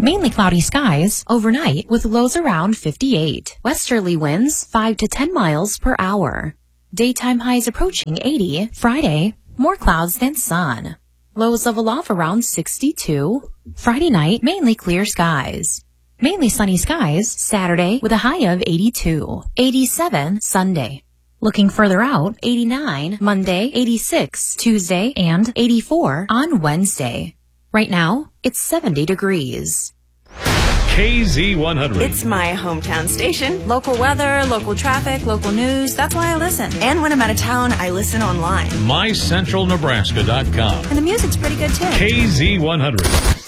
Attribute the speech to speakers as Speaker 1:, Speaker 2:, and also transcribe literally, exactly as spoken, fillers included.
Speaker 1: Mainly cloudy skies overnight with lows around fifty-eight. Westerly winds five to ten miles per hour. Daytime highs approaching eighty. Friday, more clouds than sun. Lows level off around sixty-two. Friday night, mainly clear skies. Mainly sunny skies Saturday with a high of eighty-two. eighty-seven Sunday. Looking further out, eighty-nine Monday, eighty-six Tuesday, and eighty-four on Wednesday. Right now, it's seventy degrees.
Speaker 2: K Z one hundred.
Speaker 3: It's my hometown station. Local weather, local traffic, local news. That's why I listen. And when I'm out of town, I listen online.
Speaker 2: my central nebraska dot com.
Speaker 3: And the music's pretty good too.
Speaker 2: K Z one hundred.